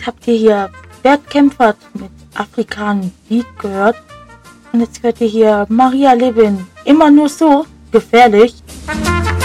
Jetzt habt ihr hier Bert Kempfert mit Afrikanen Beat gehört. Und jetzt hört ihr hier Maria Levin. Immer nur so gefährlich.